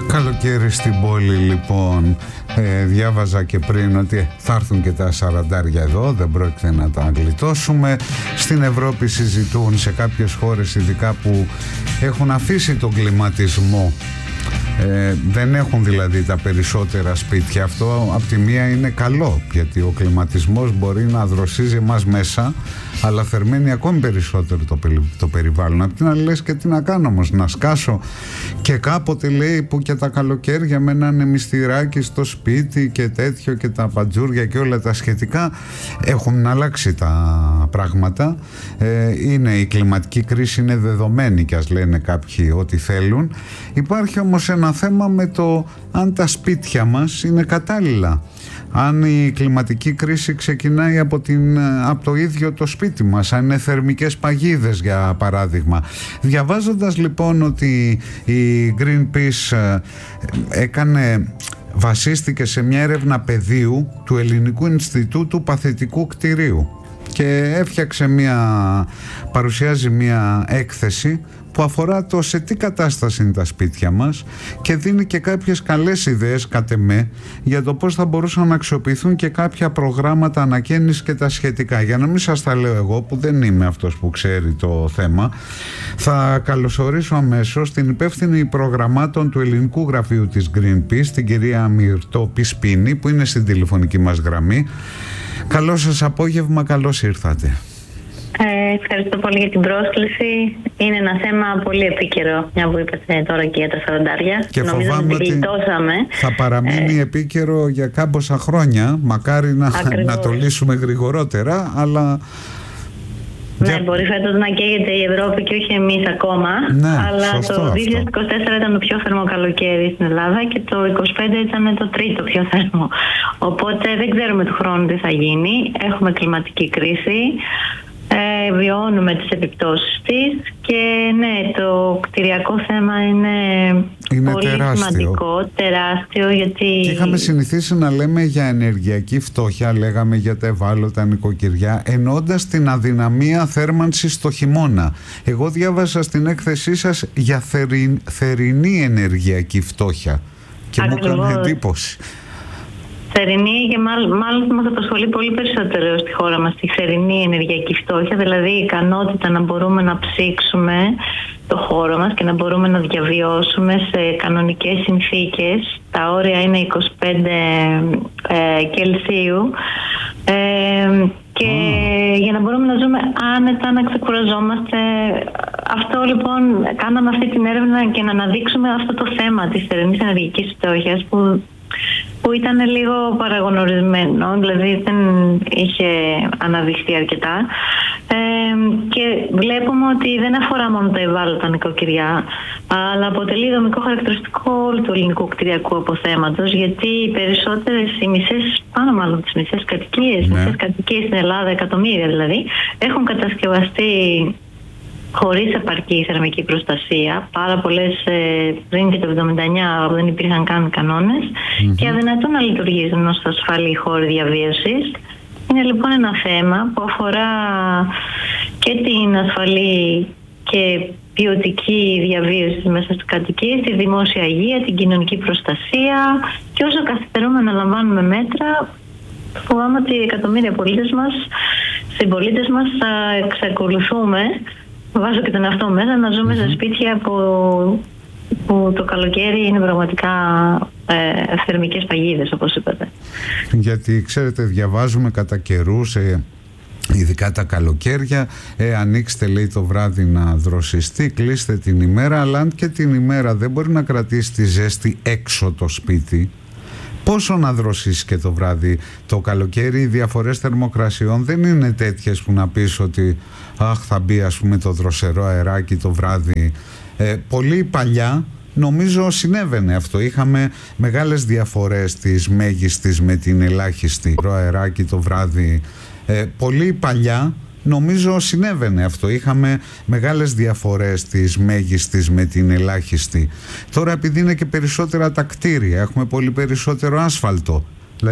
Καλοκαίρι στην πόλη λοιπόν. Διάβαζα και πριν ότι θα έρθουν και τα 40 εδώ, δεν πρόκειται να τα γλιτώσουμε. Στην Ευρώπη συζητούν σε κάποιες χώρες ειδικά που έχουν αφήσει τον κλιματισμό, δεν έχουν δηλαδή τα περισσότερα σπίτια. Αυτό απ' τη μία είναι καλό, γιατί ο κλιματισμός μπορεί να δροσίζει μας μέσα, αλλά θερμαίνει ακόμη περισσότερο το περιβάλλον. Απ' την άλλη λες, και τι να κάνω όμως, να σκάσω? Και κάποτε λέει που και τα καλοκαίρια με ένα νεμιστηράκι στο σπίτι και τέτοιο και τα παντζούρια και όλα τα σχετικά. Έχουν αλλάξει τα πράγματα. Η κλιματική κρίση είναι δεδομένη, και ας λένε κάποιοι ό,τι θέλουν. Υπάρχει όμως ένα θέμα με το αν τα σπίτια μας είναι κατάλληλα. Αν η κλιματική κρίση ξεκινάει από το ίδιο το σπίτι μας, αν είναι θερμικές παγίδες για παράδειγμα. Διαβάζοντας λοιπόν ότι η Greenpeace βασίστηκε σε μια έρευνα πεδίου του Ελληνικού Ινστιτούτου Παθητικού Κτηρίου και παρουσιάζει μια έκθεση που αφορά το σε τι κατάσταση είναι τα σπίτια μας και δίνει και κάποιες καλές ιδέες κατ' εμέ για το πώς θα μπορούσαν να αξιοποιηθούν και κάποια προγράμματα ανακαίνησης και τα σχετικά. Για να μην σας τα λέω εγώ που δεν είμαι αυτός που ξέρει το θέμα, θα καλωσορίσω αμέσως την υπεύθυνη προγραμμάτων του ελληνικού γραφείου της Greenpeace, την κυρία Μυρτώ Πισπίνη, που είναι στην τηλεφωνική μας γραμμή. Καλό σας απόγευμα, καλώς ήρθατε. Ευχαριστώ πολύ για την πρόσκληση. Είναι ένα θέμα πολύ επίκαιρο, μια που είπατε τώρα και για τα 40. Και νομίζω φοβάμαι ότι θα παραμείνει επίκαιρο για κάμποσα χρόνια. Μακάρι να το λύσουμε γρηγορότερα, αλλά... Ναι, μπορεί φέτος να καίγεται η Ευρώπη και όχι εμείς ακόμα. Ναι, αλλά το 2024 ήταν το πιο θερμό καλοκαίρι στην Ελλάδα και το 2025 ήταν το τρίτο πιο θερμό. Οπότε δεν ξέρουμε του χρόνου τι θα γίνει. Έχουμε κλιματική κρίση. Βιώνουμε τις επιπτώσεις της και ναι, το κτηριακό θέμα είναι πολύ σημαντικό, τεράστιο, γιατί... Και είχαμε συνηθίσει να λέμε για ενεργειακή φτώχεια, λέγαμε για τα ευάλωτα νοικοκυριά, εννοώντας την αδυναμία θέρμανσης το χειμώνα. Εγώ διάβασα στην έκθεσή σας για θερινή ενεργειακή φτώχεια και ακριβώς. Μου έκανε εντύπωση. Θερινή, και μάλλον μας απασχολεί πολύ περισσότερο στη χώρα μας τη θερινή ενεργειακή φτώχεια, δηλαδή η ικανότητα να μπορούμε να ψήξουμε το χώρο μας και να μπορούμε να διαβιώσουμε σε κανονικές συνθήκες. Τα όρια είναι 25 Κελσίου και για να μπορούμε να ζούμε άνετα, να ξεκουραζόμαστε. Αυτό λοιπόν, κάναμε αυτή την έρευνα και να αναδείξουμε αυτό το θέμα της θερινής ενεργειακής φτώχειας που ήταν λίγο παραγνωρισμένο, δηλαδή δεν είχε αναδειχθεί αρκετά, και βλέπουμε ότι δεν αφορά μόνο τα ευάλωτα νοικοκυριά, αλλά αποτελεί δομικό χαρακτηριστικό όλου του ελληνικού κτηριακού αποθέματος, γιατί οι περισσότερες, πάνω μάλλον τις μισές κατοικίες, στην Ελλάδα, εκατομμύρια δηλαδή, έχουν κατασκευαστεί χωρίς επαρκή θερμική προστασία. Πάρα πολλές πριν και το 1979 δεν υπήρχαν καν κανόνες και αδυνατόν να λειτουργήσουν ως ασφαλή χώροι διαβίωσης. Είναι λοιπόν ένα θέμα που αφορά και την ασφαλή και ποιοτική διαβίωση μέσα στις κατοικίες, τη δημόσια υγεία, την κοινωνική προστασία, και όσο καθυστερούμε να λαμβάνουμε μέτρα, φοβάμαι ότι οι εκατομμύρια συμπολίτες μας θα εξακολουθούμε, βάζω και τον εαυτό μέσα, να ζούμε σε σπίτια που το καλοκαίρι είναι πραγματικά θερμικές παγίδες, όπως είπατε. Γιατί ξέρετε, διαβάζουμε κατά καιρούς, ειδικά τα καλοκαίρια, ανοίξτε λέει το βράδυ να δροσιστεί, κλείστε την ημέρα, αλλά αν και την ημέρα δεν μπορεί να κρατήσει τη ζέστη έξω το σπίτι, πόσο να δροσίσει και το βράδυ? Το καλοκαίρι οι διαφορές θερμοκρασιών δεν είναι τέτοιες που να πεις ότι θα μπει ας πούμε το δροσερό αεράκι το βράδυ. Πολύ παλιά νομίζω συνέβαινε αυτό. Είχαμε μεγάλες διαφορές της μέγιστης με την ελάχιστη. Αεράκι το βράδυ. Πολύ παλιά νομίζω συνέβαινε αυτό. Είχαμε μεγάλες διαφορές της μέγιστης με την ελάχιστη. Τώρα επειδή είναι και περισσότερα τα κτίρια, έχουμε πολύ περισσότερο άσφαλτο,